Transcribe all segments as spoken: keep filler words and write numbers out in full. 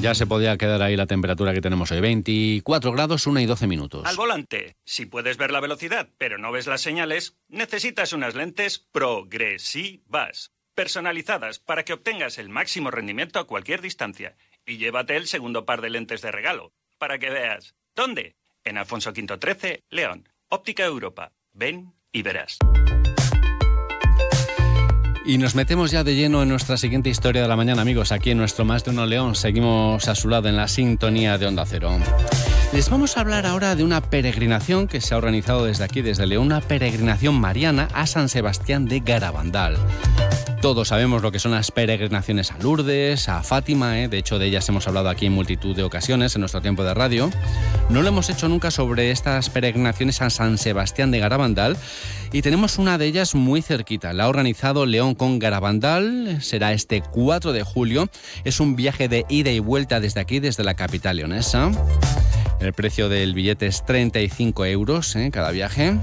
Ya se podía quedar ahí la temperatura que tenemos hoy, veinticuatro grados, una y doce minutos. Al volante, si puedes ver la velocidad, pero no ves las señales, necesitas unas lentes progresivas, personalizadas para que obtengas el máximo rendimiento a cualquier distancia. Y llévate el segundo par de lentes de regalo, para que veas. ¿Dónde? En Alfonso Quinto trece, León. Óptica Europa. Ven y verás. Y nos metemos ya de lleno en nuestra siguiente historia de la mañana, amigos. Aquí en nuestro Más de Uno León seguimos a su lado en la sintonía de Onda Cero. Les vamos a hablar ahora de una peregrinación que se ha organizado desde aquí, desde León, una peregrinación mariana a San Sebastián de Garabandal. Todos sabemos lo que son las peregrinaciones a Lourdes, a Fátima, ¿eh? De hecho de ellas hemos hablado aquí en multitud de ocasiones en nuestro tiempo de radio. No lo hemos hecho nunca sobre estas peregrinaciones a San Sebastián de Garabandal y tenemos una de ellas muy cerquita. La ha organizado León con Garabandal, será este cuatro de julio. Es un viaje de ida y vuelta desde aquí, desde la capital leonesa. El precio del billete es treinta y cinco euros ¿eh? cada viaje.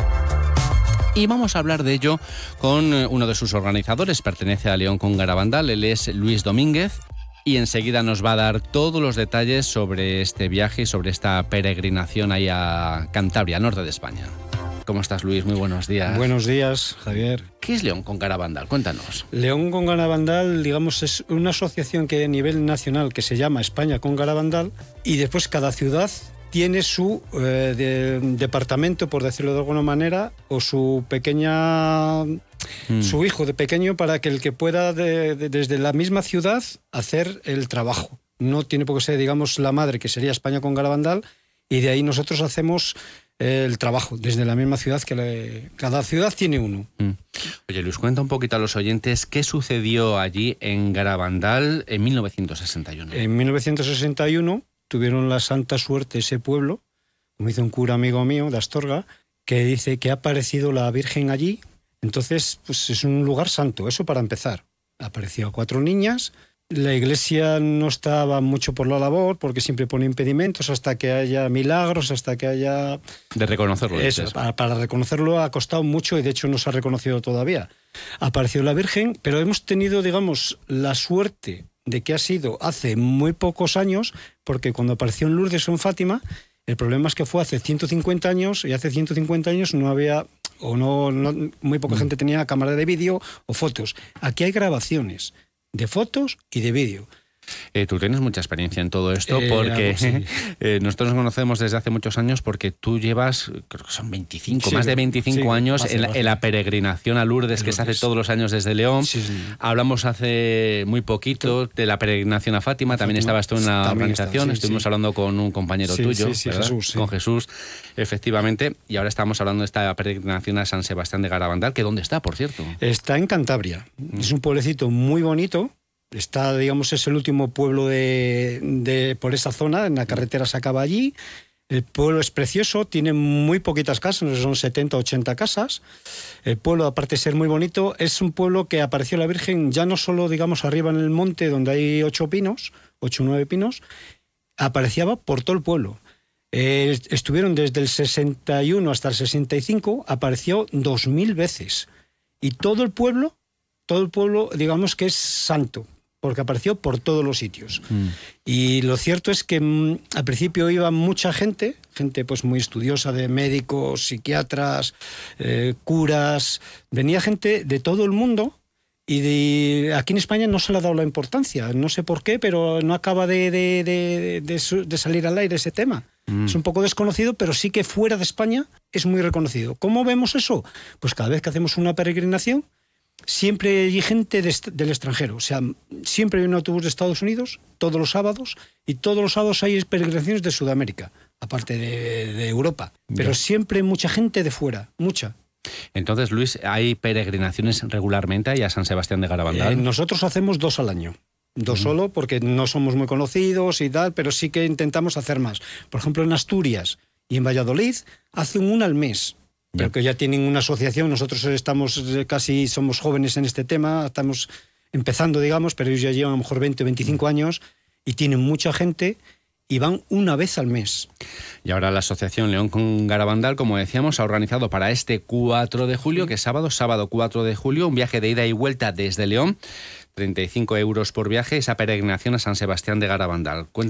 Y vamos a hablar de ello con uno de sus organizadores, pertenece a León con Garabandal, él es Luis Domínguez, y enseguida nos va a dar todos los detalles sobre este viaje y sobre esta peregrinación ahí a Cantabria, al norte de España. ¿Cómo estás, Luis? Muy buenos días. Buenos días, Javier. ¿Qué es León con Garabandal? Cuéntanos. León con Garabandal, digamos, es una asociación que a nivel nacional que se llama España con Garabandal, y después cada ciudad tiene su eh, de, departamento, por decirlo de alguna manera, o su pequeña, mm. su hijo de pequeño, para que el que pueda de, de, desde la misma ciudad hacer el trabajo. No tiene por qué ser, digamos, la madre, que sería España con Garabandal, y de ahí nosotros hacemos el trabajo desde la misma ciudad, que le, cada ciudad tiene uno. Mm. Oye, Luis, cuenta un poquito a los oyentes qué sucedió allí en Garabandal en mil novecientos sesenta y uno. En mil novecientos sesenta y uno tuvieron la santa suerte ese pueblo, como dice un cura amigo mío de Astorga, que dice que ha aparecido la Virgen allí. Entonces, pues es un lugar santo, eso para empezar. Apareció a cuatro niñas. La iglesia no estaba mucho por la labor, porque siempre pone impedimentos hasta que haya milagros, hasta que haya... De reconocerlo. Eso, para, para reconocerlo ha costado mucho y de hecho no se ha reconocido todavía. Apareció la Virgen, pero hemos tenido, digamos, la suerte de que ha sido hace muy pocos años, porque cuando apareció en Lourdes o en Fátima, el problema es que fue hace ciento cincuenta años, y hace ciento cincuenta años no había, o no, no muy poca gente tenía cámara de vídeo o fotos. Aquí hay grabaciones de fotos y de vídeo. Eh, tú tienes mucha experiencia en todo esto, porque eh, sí. eh, nosotros nos conocemos desde hace muchos años, porque tú llevas, creo que son veinticinco, sí, más de veinticinco sí, años bastante, en, la, bastante. en la peregrinación a Lourdes, En que se hace Lourdes. todos los años desde León. Sí, sí. Hablamos hace muy poquito de la peregrinación a Fátima, también Fátima. estabas tú en la También organización, estaba, sí, estuvimos sí. hablando con un compañero Sí, tuyo, sí, sí, ¿verdad? Jesús, sí. Con Jesús, efectivamente, y ahora estamos hablando de esta peregrinación a San Sebastián de Garabandal, que ¿dónde está, por cierto? Está en Cantabria. Mm. Es un pueblecito muy bonito. Está, digamos, es el último pueblo de, de por esa zona, en la carretera se acaba allí. El pueblo es precioso, tiene muy poquitas casas, no sé, son setenta, ochenta casas. El pueblo, aparte de ser muy bonito, es un pueblo que apareció la Virgen ya no solo, digamos, arriba en el monte, donde hay ocho pinos, ocho o nueve pinos, aparecía por todo el pueblo. Eh, estuvieron desde el sesenta y uno hasta el sesenta y cinco, apareció dos mil veces. Y todo el pueblo, todo el pueblo, digamos que es santo, porque apareció por todos los sitios. Mm. Y lo cierto es que mm, al principio iba mucha gente, gente pues muy estudiosa, de médicos, psiquiatras, eh, curas, venía gente de todo el mundo, y de, aquí en España no se le ha dado la importancia, no sé por qué, pero no acaba de, de, de, de, de salir al aire ese tema. Mm. Es un poco desconocido, pero sí que fuera de España es muy reconocido. ¿Cómo vemos eso? Pues cada vez que hacemos una peregrinación, siempre hay gente de, del extranjero, o sea, siempre hay un autobús de Estados Unidos, todos los sábados, y todos los sábados hay peregrinaciones de Sudamérica, aparte de, de Europa, pero yeah. siempre hay mucha gente de fuera, mucha. Entonces, Luis, ¿hay peregrinaciones regularmente ahí a San Sebastián de Garabandal? Eh, nosotros hacemos dos al año. Dos uh-huh. solo, porque no somos muy conocidos y tal, pero sí que intentamos hacer más. Por ejemplo, en Asturias y en Valladolid hacen una al mes. Pero que ya tienen una asociación, nosotros estamos casi, somos jóvenes en este tema, estamos empezando, digamos, pero ellos ya llevan a lo mejor veinte o veinticinco años y tienen mucha gente y van una vez al mes. Y ahora la Asociación León con Garabandal, como decíamos, ha organizado para este cuatro de julio, que es sábado, sábado cuatro de julio, un viaje de ida y vuelta desde León, treinta y cinco euros por viaje, esa peregrinación a San Sebastián de Garabandal.